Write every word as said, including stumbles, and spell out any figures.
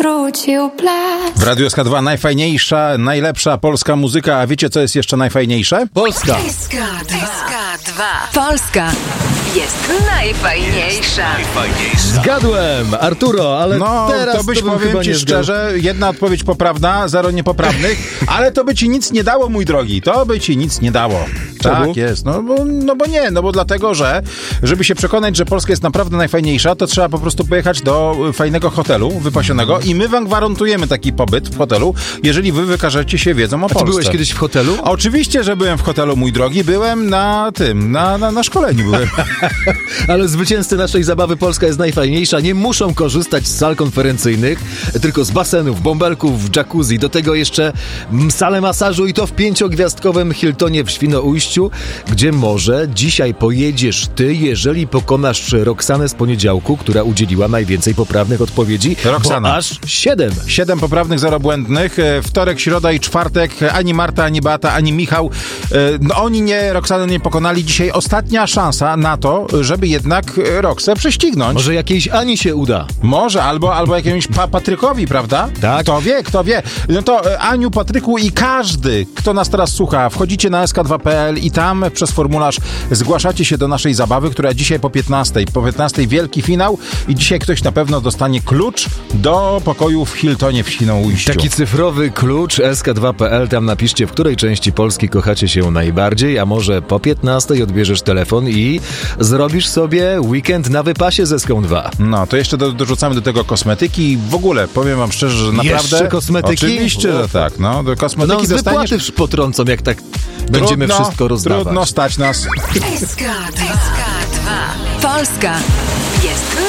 wrócił blask. W Radiu S K dwa najfajniejsza, najlepsza polska muzyka, a wiecie co jest jeszcze najfajniejsze? Polska. S K dwa. Polska jest najfajniejsza. Zgadłem, Arturo, ale No, teraz to byś, bym powiem chyba ci nie zgadł. szczerze, jedna odpowiedź poprawna, zero niepoprawnych, ale to by ci nic nie dało, mój drogi, to by ci nic nie dało. Czemu? Tak jest, no bo, no bo nie, no bo dlatego, że żeby się przekonać, że Polska jest naprawdę najfajniejsza, to trzeba po prostu pojechać do fajnego hotelu wypasionego i my wam gwarantujemy taki pobyt w hotelu, jeżeli wy wykażecie się wiedzą o A ty Polsce. byłeś kiedyś w hotelu? Oczywiście, że byłem w hotelu, mój drogi, byłem na tym, na, na, na szkoleniu byłem. Ale zwycięzcy naszej zabawy Polska jest najfajniejsza nie muszą korzystać z sal konferencyjnych, tylko z basenów, bąbelków, jacuzzi. Do tego jeszcze mm, salę masażu i to w pięciogwiazdkowym Hiltonie w Świnoujściu, gdzie może dzisiaj pojedziesz ty, jeżeli pokonasz Roxanę z poniedziałku, która udzieliła najwięcej poprawnych odpowiedzi. Roxana. Bo aż siedem. Siedem poprawnych, zero błędnych. E, Wtorek, środa i czwartek ani Marta, ani Beata, ani Michał. e, No oni nie, Roxany nie pokonali. Dzisiaj ostatnia szansa na to, żeby jednak e, Roxę prześcignąć. Może jakiejś Ani się uda. Może, albo, albo jakiemuś pa- Patrykowi, prawda? Tak. Kto wie, kto wie. No to e, Aniu, Patryku i każdy, kto nas teraz słucha, wchodzicie na S K dwa kropka P L i tam przez formularz zgłaszacie się do naszej zabawy, która dzisiaj po piętnastej. Po piętnastej wielki finał i dzisiaj ktoś na pewno dostanie klucz do pokoju w Hiltonie w Świnoujściu. Taki cyfrowy klucz S K dwa kropka P L, tam napiszcie, w której części Polski kochacie się najbardziej, a może po piętnastej odbierzesz telefon i zrobisz sobie weekend na wypasie z S K dwa. No, to jeszcze do, dorzucamy do tego kosmetyki i w ogóle, powiem wam szczerze, że naprawdę... Jeszcze kosmetyki? Oczywiście, że tak, no. Do kosmetyki No z dostaniesz... wypłaty potrącą, jak tak będziemy Trudno, wszystko rozdawać. Trudno stać nas. S K dwa. Polska jest